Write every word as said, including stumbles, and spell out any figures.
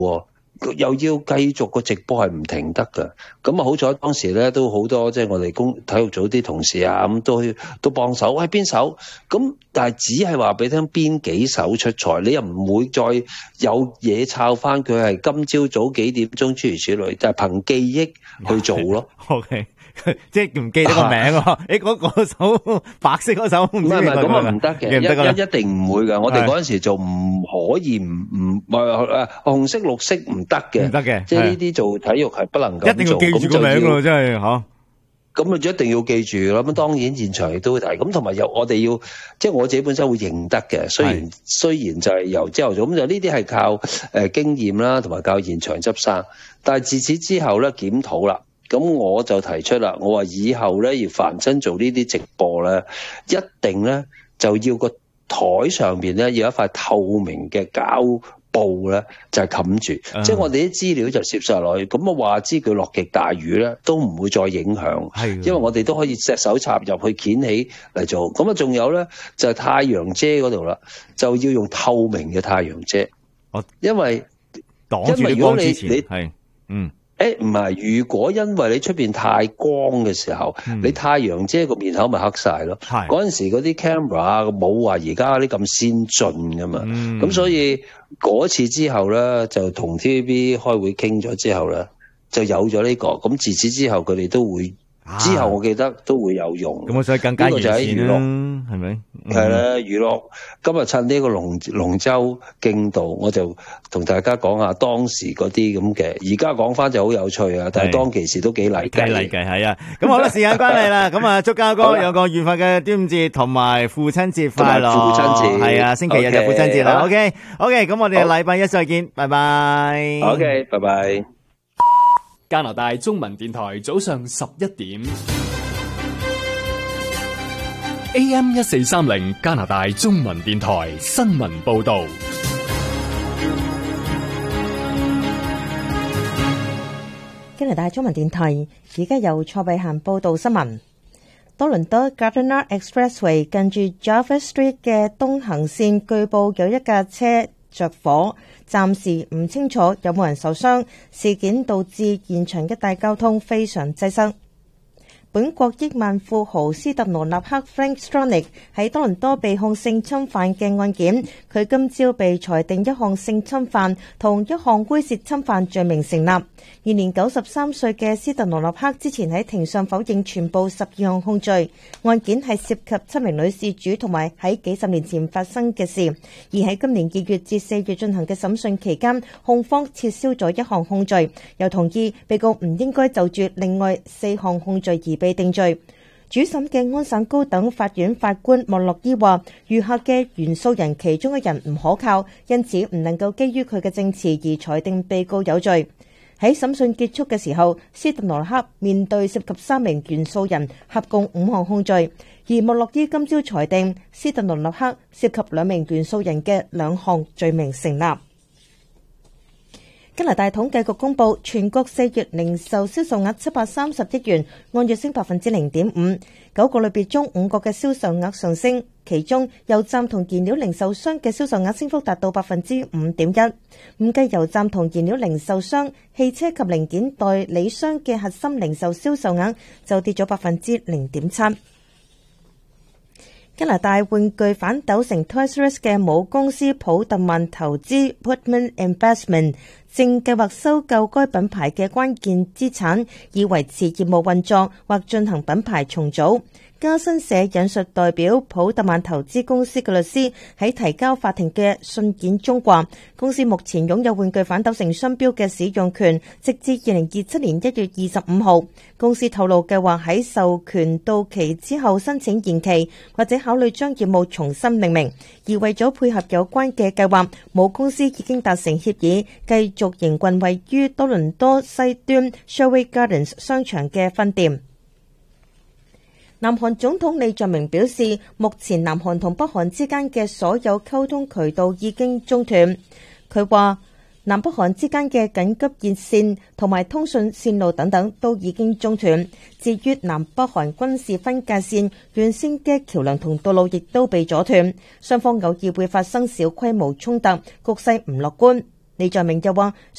又要繼續個直播係唔停得㗎。咁啊好彩當時咧都好多即係我哋公體育組啲同事啊咁都都幫手，喂邊手？咁但係只係話俾你聽邊幾手出賽，你又唔會再有嘢抄翻佢係今朝早幾點鐘諸如此類，就係憑記憶去做咯。 OK。即係唔記得個名喎，你嗰個手白色嗰手唔係唔係咁啊唔得嘅，一一一定唔會㗎。我哋嗰陣時就唔可以唔唔誒紅色綠色唔得嘅， 唔得嘅。 即係呢啲做體育係不能夠做， 一定要記住個名喎，真係嚇。 咁啊一定要記住啦。咁當然現場亦都會提，咁同埋有我哋要即係我自己本身會認得嘅。雖然雖然就係由朝頭早咁就呢啲係靠誒經驗啦，同埋靠現場執生。但係自此之後咧檢討啦。咁我就提出啦，我話以後咧要凡親做呢啲直播咧，一定咧就要個台上邊咧要一塊透明嘅膠布咧，就係冚住，嗯、即係我哋啲資料就攝晒落去。咁我話知佢落極大雨咧，都唔會再影響，係因為我哋都可以隻手插入去掀起嚟做。咁啊，仲有咧就係、是、太陽遮嗰度啦，就要用透明嘅太陽遮，因為擋住啲光之前係嗯。 誒唔係，如果因為你出邊太光嘅時候，嗯、你太陽遮個面口咪黑晒咯。嗰陣時嗰啲 camera 冇話而家啲咁先進噶嘛，咁、嗯、所以嗰次之後咧，就同 T V B 開會傾咗之後咧，就有咗呢、呢個。咁自此之後，佢哋都會。之後我記得都會有用，咁我所以更加完善啦，係咪？ 係啦，娛樂今日趁呢個龍龍舟競渡，我就同大家講下當時嗰啲咁嘅，而家講翻就好有趣啊！但係當其時都幾勵計， 勵計係啊！咁好啦，時間關係啦，咁啊，祝家哥有個愉快嘅端午節同埋父親節快樂，父親節係啊，星期日就父親節啦。OK，OK，咁我哋禮拜一再見，拜拜。 OK，拜拜。 加拿大中文電台早上十一點 A M 一四三零加拿大中文電台新聞報道。 加拿大中文電台而家由蔡慧嫻報道新聞。多倫多 Gardiner Expressway 近住 Jarvis Street 嘅東行線據報有一架車着火，暫時唔清楚有冇人受傷。事件導致現場一帶交通非常擠塞。本國億萬富豪斯特羅納克 Frank Stronach 喺多倫多被控性侵犯嘅案件，佢今朝被裁定一項性侵犯同一項猥褻侵犯罪名成立。現年九十三歲嘅斯特羅納克之前喺庭上否認全部十二項控罪，案件係涉及七名女事主同埋喺幾十年前發生嘅事。而喺今年二月至四月進行嘅審訊期間，控方撤銷咗一項控罪，又同意被告唔應該就住另外四項控罪而被定罪。主審嘅安省高等法院法官莫洛伊話，餘下嘅原訴人其中一人唔可靠，因此唔能夠基於佢嘅證詞而裁定被告有罪。喺審訊結束嘅時候，斯特羅克面對涉及三名原訴人合共五項控罪，而莫洛伊今朝裁定斯特羅克涉及兩名原訴人嘅兩項罪名成立。加拿大統計局公布，全國四月零售銷售額七百三十億元，按月升百分之零點五。九個類別中，五個嘅銷售額上升，其中油站同燃料零售商嘅銷售額升幅達到百分之五點一。唔計油站同燃料零售商，汽車及零件代理商嘅核心零售銷售額就跌咗百分之零點七。加拿大玩具反斗城 Toys R Us 嘅母公司普特曼投資 Putman Investment 正計劃收購該品牌嘅關鍵資產，以維持業務運作或進行品牌重組。加新社引述代表普特曼投資公司嘅律師喺提交法庭嘅信件中話，公司目前擁有玩具反斗城商標嘅使用權，直至二零二七年一月二十五號。公司透露計劃喺授權到期之後申請延期，或者考慮將業務重新命名。而為咗配合有關嘅計劃，母公司已經達成協議，繼續營運位於多倫多西端 Sherway Gardens 商場嘅分店。南韓總統李在明表示，目前南韓同北韓之間嘅所有溝通渠道已經中斷。佢話，南北韓之間嘅緊急熱線同埋通訊線路等等都已經中斷。至於南北韓軍事分界線沿線嘅橋梁同道路亦都被阻斷，雙方偶爾會發生小規模衝突，局勢唔樂觀。 李在明就話